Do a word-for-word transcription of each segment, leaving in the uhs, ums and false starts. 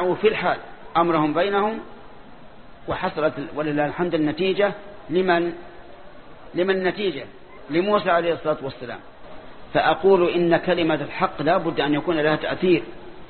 في الحال أمرهم بينهم، وحصلت ولله الحمد النتيجة. لمن لمن النتيجة؟ لموسى عليه الصلاة والسلام. فأقول إن كلمة الحق لا بد أن يكون لها تأثير،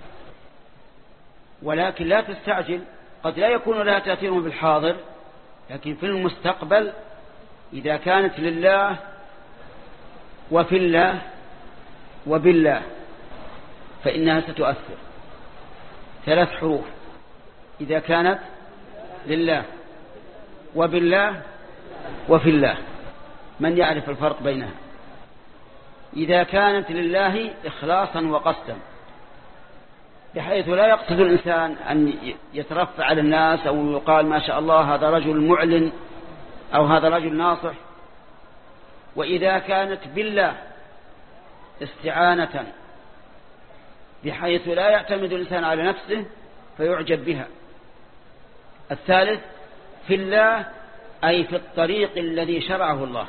ولكن لا تستعجل، قد لا يكون لها تأثير بالحاضر، لكن في المستقبل إذا كانت لله وفي الله وبالله فإنها ستؤثر. ثلاث حروف: إذا كانت لله وبالله وفي الله. من يعرف الفرق بينها؟ إذا كانت لله إخلاصا وقصدا، بحيث لا يقصد الإنسان أن يترفع على الناس أو يقال ما شاء الله هذا رجل معلن أو هذا رجل ناصح. وإذا كانت بالله استعانة، بحيث لا يعتمد الإنسان على نفسه فيعجب بها. الثالث في الله، أي في الطريق الذي شرعه الله.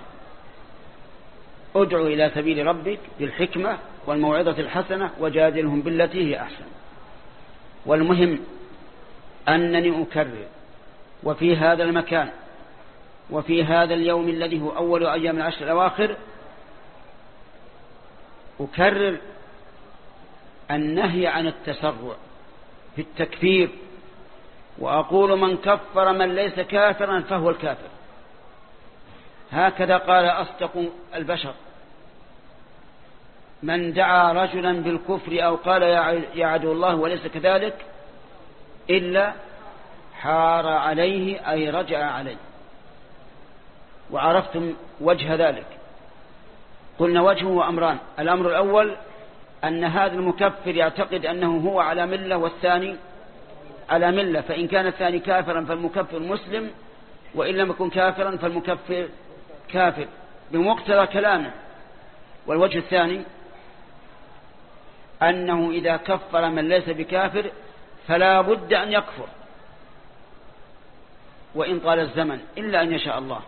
ادعو إلى سبيل ربك بالحكمة والموعظة الحسنة وجادلهم بالتي هي أحسن. والمهم أنني أكرر، وفي هذا المكان وفي هذا اليوم الذي هو أول أيام العشر الأواخر، أكرر النهي عن التسرع في التكفير، وأقول من كفر من ليس كافرا فهو الكافر. هكذا قال أصدق البشر: من دعا رجلا بالكفر أو قال يا عدو الله وليس كذلك إلا حار عليه، أي رجع عليه. وعرفتم وجه ذلك. قلنا وجهه أمران: الأمر الأول أن هذا المكفر يعتقد أنه هو على ملة، والثاني على ملة، فإن كان الثاني كافرا فالمكفر مسلم، وإن لم يكن كافرا فالمكفر كافر بمقتضى كلامه. والوجه الثاني أنه إذا كفر من ليس بكافر فلا بد أن يكفر وإن طال الزمن، إلا أن يشاء الله.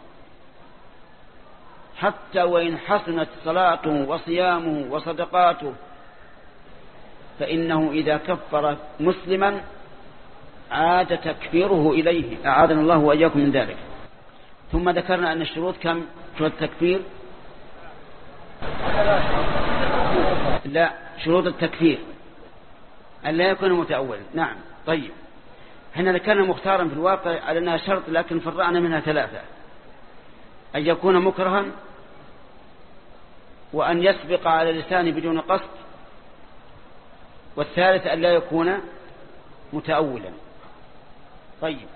حتى وإن حسنت صلاته وصيامه وصدقاته، فإنه إذا كفر مسلما عاد تكفيره إليه، أعاذنا الله وإياكم من ذلك. ثم ذكرنا أن الشروط كم؟ شروط التكفير لا شروط التكفير أن لا يكون متأولا. نعم. طيب، هنا ذكرنا مختارا في الواقع على أنها شرط، لكن فرعنا منها ثلاثة: أن يكون مكرها، وأن يسبق على لسانه بدون قصد، والثالث أن لا يكون متأولا. طيب،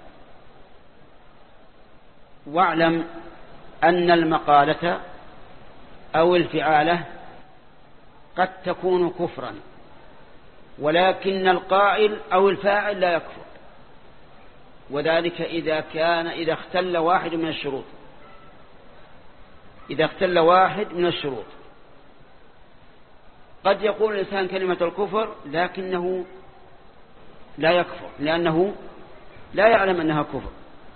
واعلم أن المقالة أو الفعالة قد تكون كفرا، ولكن القائل أو الفاعل لا يكفر، وذلك إذا كان إذا اختل واحد من الشروط إذا اختل واحد من الشروط. قد يقول الإنسان كلمة الكفر لكنه لا يكفر لأنه لا يعلم أنها كفر،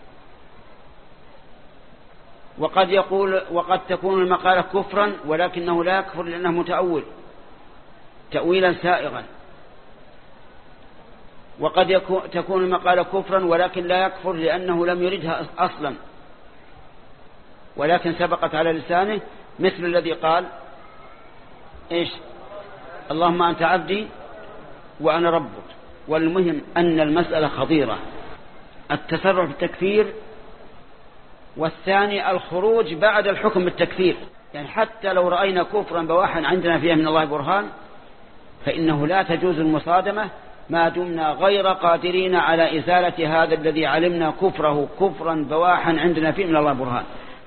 وقد يقول وقد تكون المقالة كفرا ولكنه لا يكفر لأنه متأول تأويلا سائغا، وقد تكون المقالة كفرا ولكن لا يكفر لأنه لم يردها أصلا ولكن سبقت على لسانه، مثل الذي قال إيش؟ اللهم أنت عبدي وأنا ربك. والمهم أن المسألة خطيرة: التسرع في التكفير، والثاني الخروج بعد الحكم بالتكفير. يعني حتى لو رأينا كفرا بواحا عندنا فيه من الله برهان فإنه لا تجوز المصادمة ما دمنا غير قادرين على إزالة هذا الذي علمنا كفره كفرا بواحا عندنا فيه من الله برهان،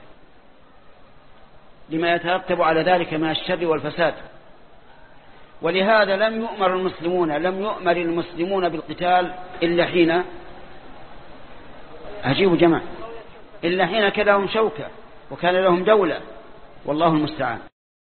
لما يترتب على ذلك من الشر والفساد. ولهذا لم يؤمر المسلمون لم يؤمر المسلمون بالقتال إلا حين أجيبوا جماعة إلا حين كان لهم شوكة وكان لهم دولة، والله المستعان.